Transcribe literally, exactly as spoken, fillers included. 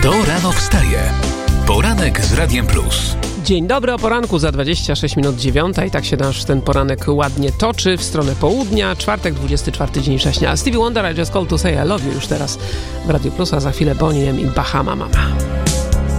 Kto rano wstaje? Poranek z Radiem Plus. Dzień dobry, o poranku za dwadzieścia sześć minut dziewiąta i tak się nasz ten poranek ładnie toczy w stronę południa. Czwartek, dwudziesty czwarty dzień września. A Stevie Wonder, I Just Called to Say I Love You już teraz w Radiu Plus, a za chwilę Bonnie M i Bahama Mama.